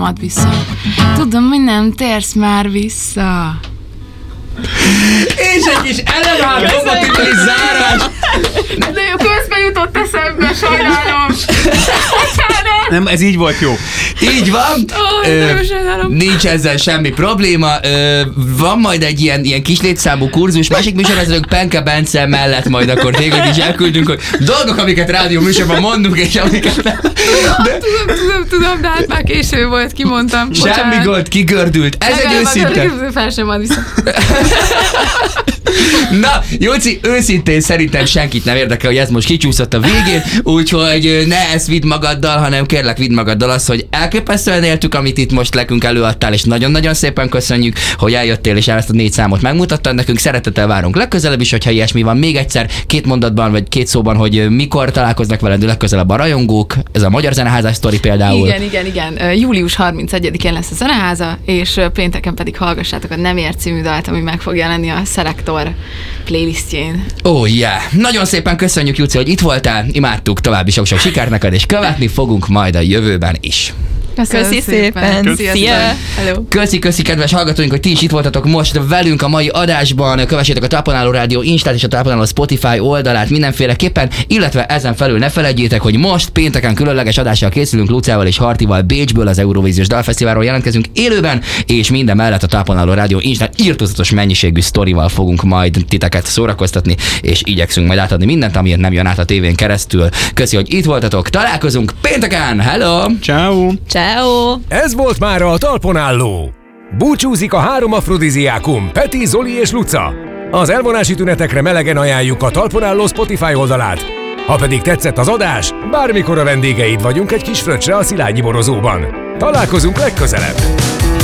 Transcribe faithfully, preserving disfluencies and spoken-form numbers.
ad vissza. Tudom, hogy nem térsz már vissza. És egy kis elevált kompatibilis zárás. De jó, közben jutott eszembe, sajnálom. Nem, ez így volt jó. Így van. Oh, Ö, nincs ezzel semmi probléma. Ö, van majd egy ilyen, ilyen kis létszámú kurzus, másik műsorvezetők Penke Bence mellett majd akkor végül is elküldünk, hogy dolgok, amiket rádió műsorban mondunk, és amiket nem. De... Tudom, tudom, tudom, de hát már késő volt, kimondtam. Bocsánat. Semmi gond, kigördült. Ez egy őszinte. Fel sem ad vissza. Na, Jóci, őszintén szerintem senkit nem érdekel, hogy ez most kicsúszott a végén, úgyhogy ne ezt vidd magaddal, hanem kérlek vidd magaddal azt, hogy elképesztően éltük, amit itt most nekünk előadtál, és nagyon-nagyon szépen köszönjük, hogy eljöttél, és ezt a négy számot megmutattad nekünk. Szeretettel várunk legközelebb is, hogyha ilyesmi van. Még egyszer két mondatban, vagy két szóban, hogy mikor találkoznak veled legközelebb a rajongók, ez a Magyar Zeneházás sztori például. Igen, igen, igen. Július harmincegyedikén lesz a Zeneháza, és pénteken pedig hallgassátok a Nem ér című dalt, ami meg fog jelenni a Selektor playlistjén. Oh yeah. Nagyon szépen köszönjük, Juci, hogy itt voltál, imádtuk, további sok-sok sikert neked, és követni fogunk majd a jövőben is. Köszönöm Köszi szépen. szépen. Szia. Hello. Köszi, köszi, kedves hallgatóink, hogy ti is itt voltatok most velünk a mai adásban. Kövessétek a Talpon Álló Rádió Instát és a Talpon Álló Spotify oldalát mindenféleképpen, illetve ezen felül ne felejtjétek, hogy most pénteken különleges adással készülünk Luciával és Hartival Bécsből, az Eurovíziós Dalfesztiválról jelentkezünk élőben, és minden mellett a Talpon Álló Rádió Instán irtózatos mennyiségű sztorival fogunk majd titeket szórakoztatni, és igyekszünk majd átadni mindent, amiért nem jön át a tévén keresztül. Köszi, hogy itt voltatok, találkozunk pénteken, hello! Ciao. Ciao. Ez volt már a Talpon Álló. Búcsúzik a három afrodiziákum, Peti, Zoli és Luca. Az elvonási tünetekre melegen ajánljuk a Talpon Álló Spotify oldalát. Ha pedig tetszett az adás, bármikor a vendégeid vagyunk egy kis fröccsre a Szilágyi borozóban. Találkozunk legközelebb!